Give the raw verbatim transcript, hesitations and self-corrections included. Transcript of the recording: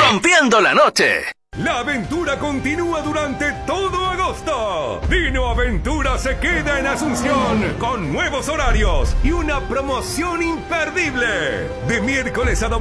Rompiendo la noche. La aventura continúa durante todo agosto. Dino Aventura se queda en Asunción con nuevos horarios y una promoción imperdible. De miércoles a domingo